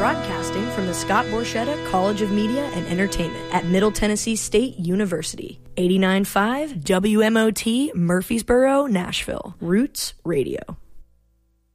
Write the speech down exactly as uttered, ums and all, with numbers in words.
Broadcasting from the Scott Borchetta College of Media and Entertainment at Middle Tennessee State University. eighty-nine point five W M O T, Murfreesboro, Nashville. Roots Radio.